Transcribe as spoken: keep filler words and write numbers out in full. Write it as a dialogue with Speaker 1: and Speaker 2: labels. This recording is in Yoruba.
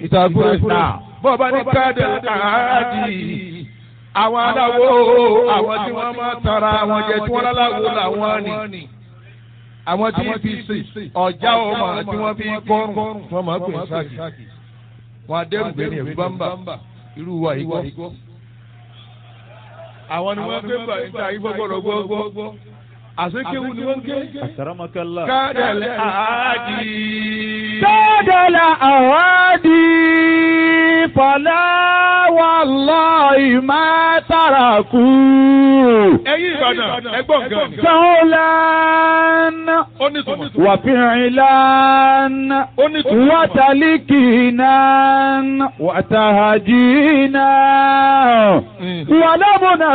Speaker 1: ìtàkùrẹ́sà bọ́ọ̀bá ní káàdì àádì àwọn aláwo àwọn tí wọ́n máa tara àwọn jẹ tí wọ́n láláwo làwọn ni àwọn tí fi sè ọjà ọmọ tí wọ́n fi kọ́rùn wọ́n máa pè sáàkì wọn adẹ́rùgbé ní ẹ̀rú bámbà irú wa yìí gbọ́. àwọn ni wọ́n gbé gbà níta yìí gbọ́gbọ́rọ̀ gbọ́gbọ́ àsekéwu ni wọ́n gé.
Speaker 2: Akramakallah.
Speaker 1: kádàlẹ́ àádì.
Speaker 3: kádàlẹ́ àádì fọlá wallahi má tàràkù.
Speaker 1: ẹ̀yin Ìbàdàn ẹgbọ́n gan.
Speaker 3: Qawlan wa fi'lan wa talikinan wa tahajina wa lamuna